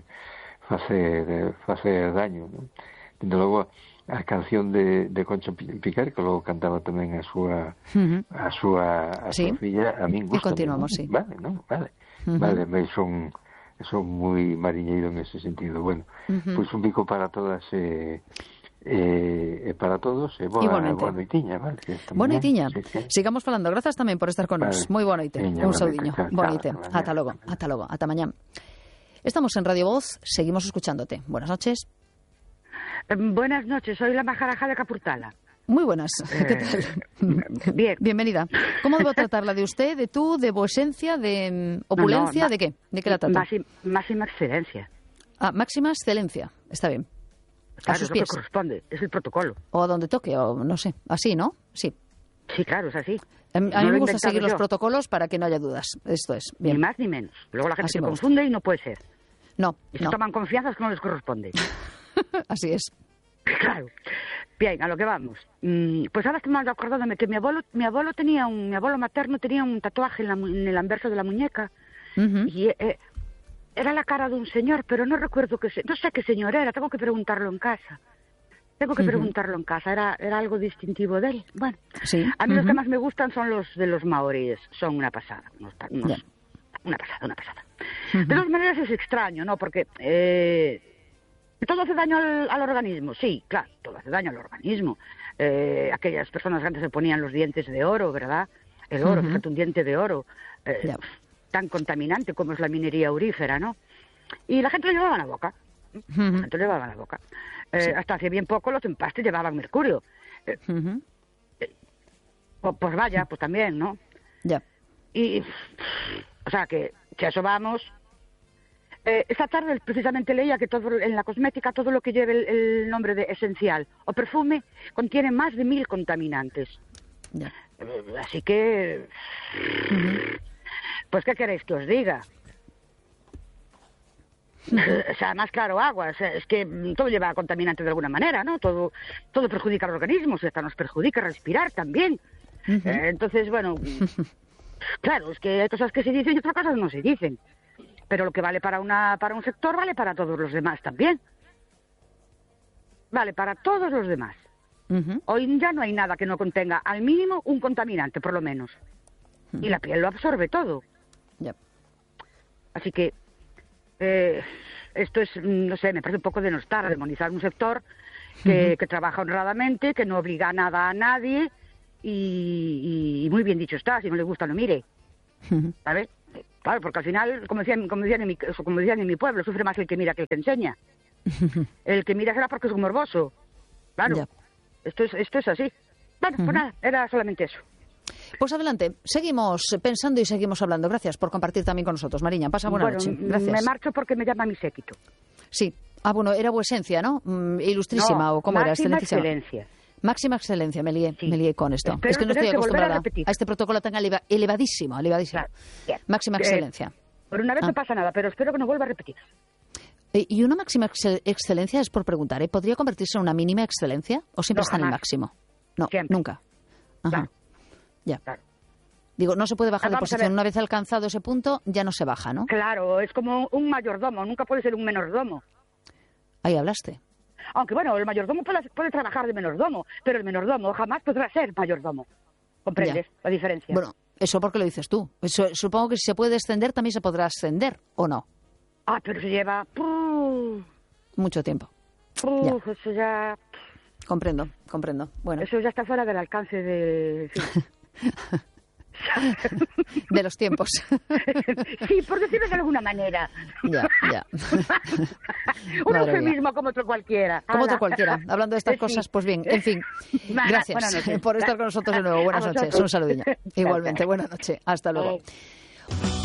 facer facer daño, non? Dende logo a canción de, de Concha Piquer, que logo cantaba tamén a súa uh-huh. a súa a sí. súa filla, a min gusta. E continuamos, ¿no? Sí. Vale, non? Vale. Uh-huh. Vale, me son son moi mariñeiro en ese sentido. Bueno, uh-huh. pois un bico para todas e eh, eh, para todos e boa, boa noitiña, vale? Boa noitiña. Sí, sí. Sigamos falando. Grazas tamén por estar con vale. Nos. Moi boa noite. Un saudiño. Boa noite. Ata logo. Ata logo. Ata mañá. Estamos en Radio Voz, seguimos escuchándote. Buenas noches. Eh, buenas noches, soy la Majaraja de Capurtala. Muy buenas, eh, ¿qué tal? Bien. Bienvenida. ¿Cómo debo tratarla? ¿De usted, de tú, de vuesencia, de opulencia? No, no, ¿de qué? ¿De qué la trata? Máxima, máxima excelencia. Ah, máxima excelencia, está bien. Claro, a sus es pies. Lo que corresponde, es el protocolo. O a donde toque, o no sé, así, ¿no? Sí. Sí, claro, es así. A mí, a mí no me gusta seguir yo. Los protocolos para que no haya dudas. Esto es. Bien. Ni más ni menos. Luego la gente así se confunde y no puede ser. No. Y se no. toman confianzas que no les corresponde. Así es. Claro. Bien, a lo que vamos. Mm, pues ahora estoy mal acordándome que mi abuelo, mi abuelo tenía un, mi abuelo materno tenía un tatuaje en, la, en el anverso de la muñeca uh-huh. y eh, era la cara de un señor, pero no recuerdo qué, no sé qué señor era. Tengo que preguntarlo en casa. Tengo que uh-huh. preguntarlo en casa. Era, era algo distintivo de él. Bueno, sí. A mí uh-huh. los que más me gustan son los de los maoríes. Son una pasada. Unos, unos, yeah. Una pasada, una pasada. Uh-huh. De todas maneras es extraño, ¿no? Porque eh, todo hace daño al, al organismo. Sí, claro, todo hace daño al organismo. Eh, aquellas personas que antes se ponían los dientes de oro, ¿verdad? El oro, uh-huh. fíjate, un diente de oro. Eh, yeah. Tan contaminante como es la minería aurífera, ¿no? Y la gente lo llevaba en la boca. Uh-huh. La gente lo llevaba en la boca. Eh, sí. Hasta hace bien poco los empastes llevaban mercurio. Eh, uh-huh. eh, pues, pues vaya, pues también, ¿no? Ya. Yeah. Y, o sea, que, que a eso vamos. Eh, esta tarde precisamente leía que todo en la cosmética, todo lo que lleve el, el nombre de esencial o perfume, contiene más de mil contaminantes. Ya. Eh, así que... Uh-huh. Pues, ¿qué queréis que os diga? O sea, más claro, agua. O sea, es que todo lleva contaminante de alguna manera, ¿no? Todo todo perjudica al organismo, o sea, hasta nos perjudica respirar también. Uh-huh. Eh, entonces, bueno, claro, es que hay cosas que se dicen y otras cosas no se dicen. Pero lo que vale para una para un sector vale para todos los demás también. Vale para todos los demás. Uh-huh. Hoy ya no hay nada que no contenga al mínimo un contaminante, por lo menos. Uh-huh. Y la piel lo absorbe todo. Yep. Así que eh, esto es, no sé, me parece un poco denostar, demonizar un sector que, uh-huh. que trabaja honradamente, que no obliga a nada a nadie y, y muy bien dicho está, si no le gusta no mire. Uh-huh. ¿Sabes? Claro, porque al final, como decían, como decían, en, mi, como decían en mi pueblo, sufre más el que mira que el que enseña. El que mira será porque es un morboso. Claro. Yeah. esto es, esto es así. Bueno, pues Ujú. nada, era solamente eso. Pues adelante, seguimos pensando y seguimos hablando. Gracias por compartir también con nosotros. Mariña, pasa buena bueno, noche. m- Gracias. me marcho porque me llama mi séquito. Sí. Ah, bueno, era vuesencia, ¿no? Mm, ilustrísima, No, o cómo era, máxima excelentísima. excelencia. Máxima excelencia, me lié, Sí. me lié con esto. Espero es que no tener estoy que volver a acostumbrada repetir. a este protocolo tan eleva- elevadísimo, elevadísimo. Claro, bien. Máxima Eh, excelencia. Por una vez Ah. no pasa nada, pero espero que no vuelva a repetir. Eh, ¿Y una máxima excel- excelencia es por preguntar, ¿eh? ¿Podría convertirse en una mínima excelencia o siempre No, está en el jamás. máximo? No, Siempre. nunca. Ajá. Claro. Ya. Claro. Digo, no se puede bajar Ah, de vamos a posición. ver. Una vez alcanzado ese punto, ya no se baja, ¿no? Claro, es como un mayordomo, nunca puede ser un menordomo. Ahí hablaste. Aunque bueno, el mayordomo puede, puede trabajar de menordomo, pero el menordomo jamás podrá ser mayordomo. ¿Comprendes Ya. la diferencia? Bueno, eso porque lo dices tú. Eso, supongo que si se puede descender, también se podrá ascender, ¿o no? Ah, pero se lleva... ¡puf! Mucho tiempo. ¡puf! Eso ya... Comprendo, comprendo. Bueno, Eso ya está fuera del alcance de... de los tiempos. Sí, por decirlo de alguna manera. Ya, ya. Un Madre mía. eufemismo como otro cualquiera. Como otro Ala. cualquiera. Hablando de estas Sí. cosas, pues bien, en fin. Nada, Gracias buenas noches. por estar con nosotros de nuevo. Buenas A noches. vosotros. Un saludillo. Igualmente, buenas noches. Hasta luego. Bye.